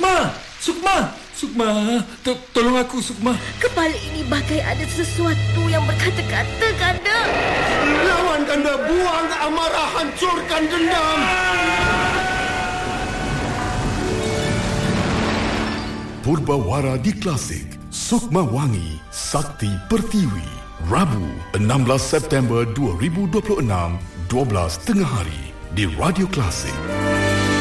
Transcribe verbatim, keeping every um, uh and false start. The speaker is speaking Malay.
Sukma! Sukma! Sukma! To- tolong aku, Sukma. Kepala ini bagai ada sesuatu yang berkata-kata, Kanda. Lawan, Kanda. Buang amarah, hancurkan dendam. Purbawara di Klasik. Sukma Wangi, Sakti Pertiwi. Rabu, enam belas September dua ribu dua puluh enam, dua belas tengah hari di Radio Klasik.